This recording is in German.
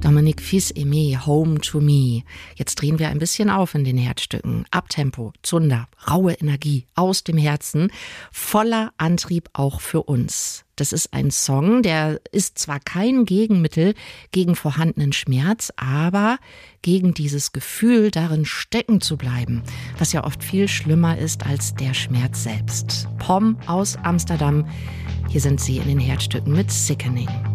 Dominique Fils-Aimé, Home to Me. Jetzt drehen wir ein bisschen auf in den Herzstücken. Abtempo, Zunder, raue Energie aus dem Herzen, voller Antrieb auch für uns. Das ist ein Song, der ist zwar kein Gegenmittel gegen vorhandenen Schmerz, aber gegen dieses Gefühl, darin stecken zu bleiben, was ja oft viel schlimmer ist als der Schmerz selbst. Pom aus Amsterdam, hier sind sie in den Herzstücken mit Sickening.